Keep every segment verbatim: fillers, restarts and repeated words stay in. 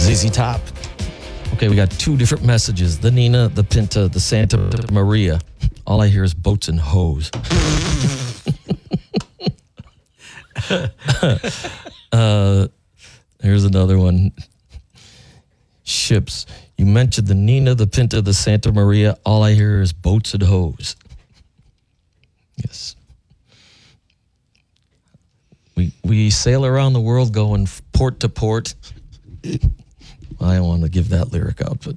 Z Z Top. Okay, we got two different messages. The Nina, the Pinta, the Santa Maria. All I hear is boats and hoes. uh, here's another one. Ships. You mentioned the Nina, the Pinta, the Santa Maria. All I hear is boats and hoes. Yes. We we sail around the world going port to port. I don't want to give that lyric out, but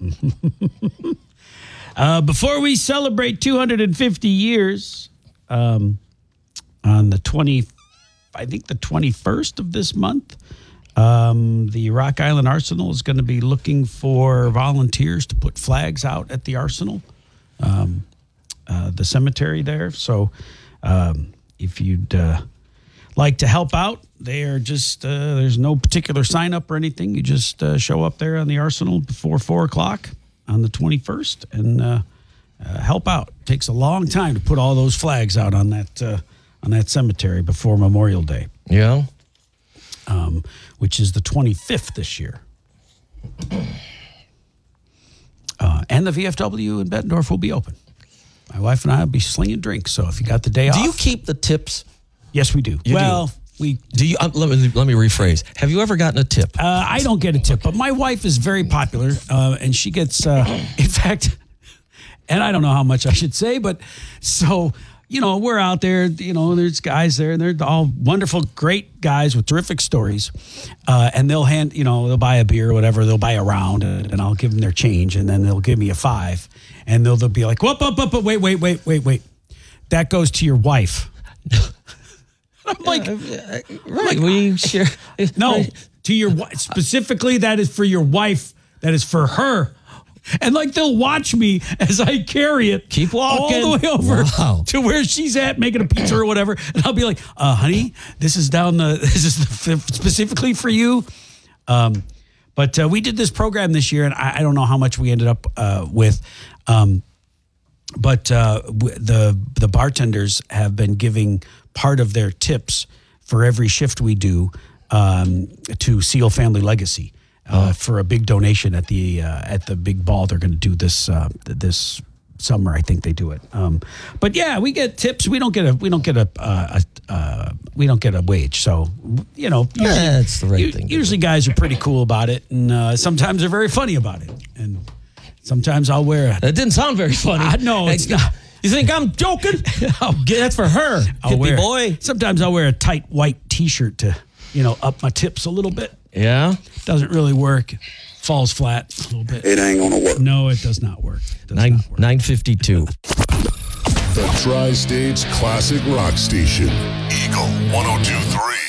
uh, before we celebrate two hundred fifty years, um, on the twenty, I think the twenty-first of this month, um, the Rock Island Arsenal is going to be looking for volunteers to put flags out at the Arsenal, um, uh, the cemetery there. So, um, if you'd uh, like to help out, they are just, uh, there's no particular sign up or anything. You just uh, show up there on the Arsenal before four o'clock on the twenty-first and uh, uh, help out. It takes a long time to put all those flags out on that, uh, on that cemetery before Memorial Day. Yeah. Um, which is the twenty-fifth this year. Uh, and the V F W in Bettendorf will be open. My wife and I will be slinging drinks. So if you got the day off. Do you keep the tips? Yes, we do. You well, do. we do. You uh, let me let me rephrase. Have you ever gotten a tip? Uh, I don't get a tip, but my wife is very popular, uh, and she gets. Uh, in fact, and I don't know how much I should say, but so you know, we're out there. You know, there's guys there, and they're all wonderful, great guys with terrific stories, uh, and they'll hand. You know, they'll buy a beer or whatever. They'll buy a round, and, and I'll give them their change, and then they'll give me a five, and they'll they'll be like, "Whoop, whoop, whoop, whoop, wait, wait, wait, wait, wait, that goes to your wife." I'm like, uh, right? We share. No, to your wife specifically. That is for your wife. That is for her. And like they'll watch me as I carry it, keep walking all the way over wow. to where she's at, making a pizza or whatever. And I'll be like, uh, "Honey, this is down the. This is the, specifically for you." Um, but uh, we did this program this year, and I, I don't know how much we ended up uh, with. Um, but uh, w- the the bartenders have been giving part of their tips for every shift we do um, to Seal Family Legacy uh, oh. for a big donation at the uh, at the big ball they're going to do this uh, this summer. I think they do it. Um, but yeah, we get tips. We don't get a we don't get a, uh, a uh, we don't get a wage. So you know, usually, yeah, that's the right u- thing. Usually, guys are pretty cool about it, and uh, sometimes they're very funny about it. And sometimes I'll wear a. That didn't sound very funny. I, no, it's not. You think I'm joking? That's for her, I'll hippie wear, boy. Sometimes I'll wear a tight white T-shirt to, you know, up my tips a little bit. Yeah, doesn't really work. Falls flat a little bit. It ain't gonna work. No, it does not work. Does Nine not work. nine fifty two. The Tri-State's classic rock station, Eagle one oh two three.